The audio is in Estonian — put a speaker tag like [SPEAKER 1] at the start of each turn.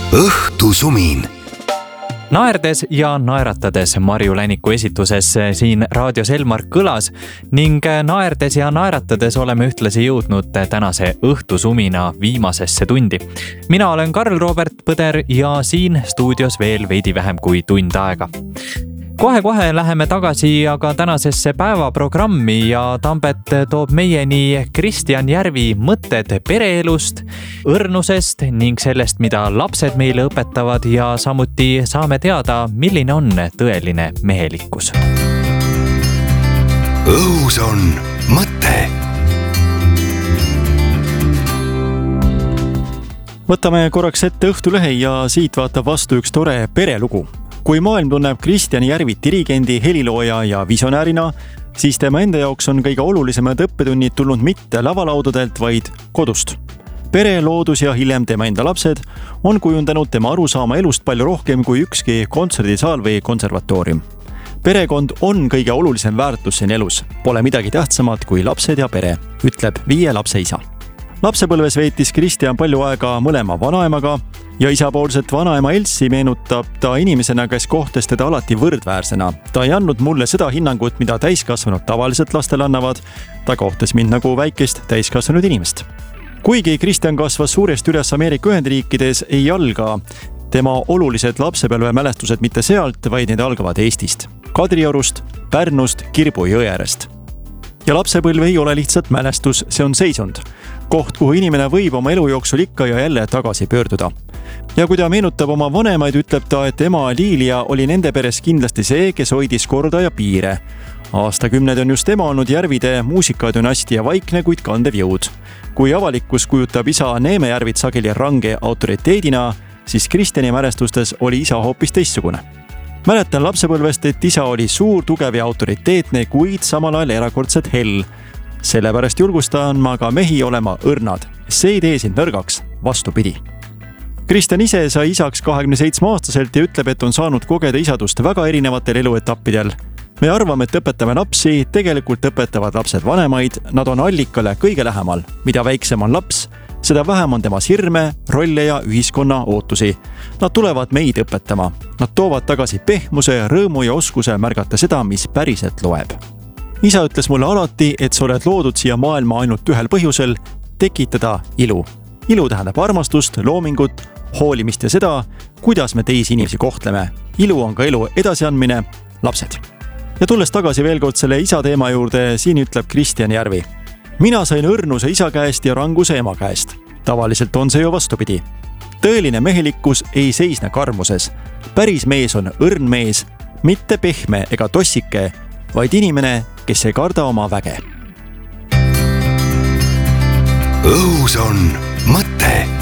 [SPEAKER 1] õhtusumin.
[SPEAKER 2] Naerdes ja naeratades Marju Läniku esituses siin raadios Elmar kõlas ning naerdes ja naeratades oleme ühtlasi jõudnud tänase õhtusumina viimasesse tundi. Mina olen Karl-Robert Põder ja siin stuudios veel veidi vähem kui tund aega. Kohe-kohe läheme tagasi aga tänasesse päevaprogrammi ja Tambet toob meieni Kristjan Järvi mõtted pereelust, õrnusest ning sellest, mida lapsed meile õpetavad ja samuti saame teada, milline on tõeline mehelikkus.
[SPEAKER 1] Õhus on mõte.
[SPEAKER 3] Võtame korraks ette Õhtulehe ja siit vaatab vastu üks tore perelugu. Kui maailm tunneb Kristjan Järvit dirigendi, helilooja ja visionäärina, siis tema enda jaoks on kõige olulisemad õppetunnid tulnud mitte lavalaudadelt, vaid kodust. Pere, loodus ja hiljem tema enda lapsed on kujundanud tema arusaama elust palju rohkem kui ükski kontserdisaal või konservatoorium. Perekond on kõige olulisem väärtus siin elus. Pole midagi tähtsamat kui lapsed ja pere, ütleb 5 lapse isa. Lapsepõlves veetis Kristjan palju aega mõlema vanaemaga ja isapoolset vanaema Elsi meenutab ta inimesena, kes kohtas teda alati võrdväärsena. Ta ei andnud mulle seda hinnangut, mida täiskasvanud tavaliselt lastele annavad. Ta kohtas mind nagu väikest täiskasvanud inimest. Kuigi Kristjan kasvas suuresti üles Ameerika Ühendriikides, ei alga tema olulised lapsepõlve mälestused mitte sealt, vaid need algavad Eestist, Kadriorust, Pärnust, Kirbu jõe äärest. Ja lapsepõlv ei ole lihtsalt mälestus, see on seisund. Koht, kuhu inimene võib oma elu jooksul ikka ja jälle tagasi pöörduda. Ja kui ta meenutab oma vanemaid, ütleb ta, et ema Liilia oli nende peres kindlasti see, kes hoidis korda ja piire. Aastakümned on just ema olnud Järvide muusikadünastia vaikne, kuid kandev jõud. Kui avalikkus kujutab isa Neeme Järvit sageli range autoriteedina, siis Kristjani mälestustes oli isa hoopis teistsugune. Mäletan lapsepõlvest, et isa oli suur, tugev ja autoriteetne, kuid samal ajal erakordselt hell. Sellepärast julgustan ma ka mehi olema õrnad. See ei tee sind nõrgaks, vastupidi. Kristjan ise sai isaks 27-aastaselt ja ütleb, et on saanud kogeda isadust väga erinevatel eluetappidel. Me arvame, et õpetame lapsi, tegelikult õpetavad lapsed vanemaid, nad on allikale kõige lähemal. Mida väiksem on laps, seda vähem on temas hirme, rolle ja ühiskonna ootusi. Nad tulevad meid õpetama. Nad toovad tagasi pehmuse, rõõmu ja oskuse märgata seda, mis päriselt loeb. Isa ütles mulle alati, et sa oled loodud siia maailma ainult ühel põhjusel, tekitada ilu. Ilu tähendab armastust, loomingut, hoolimist ja seda, kuidas me teisi inimesi kohtleme. Ilu on ka elu edasiandmine, lapsed. Ja tulles tagasi veel kord selle isa teema juurde, siin ütleb Kristjan Järvi. Mina sain õrnuse isa käest ja ranguse ema käest. Tavaliselt on see ju vastupidi. Tõeline mehelikkus ei seisne karmuses. Päris mees on õrn mees, mitte pehme ega tossike, vaid inimene, kes ei karda oma väge.
[SPEAKER 1] Õhus on mõte.